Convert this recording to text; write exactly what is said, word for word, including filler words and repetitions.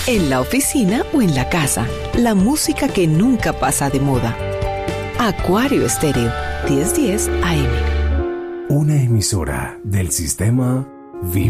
en la oficina o en la casa. La música que nunca pasa de moda. Acuario Estéreo, diez diez A M. Una emisora del sistema Vive.